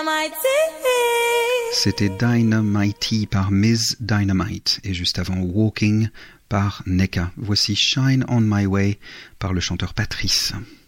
C'était Dynamite par Ms. Dynamite et juste avant Walking par Neka. Voici Shine on My Way par le chanteur Patrice.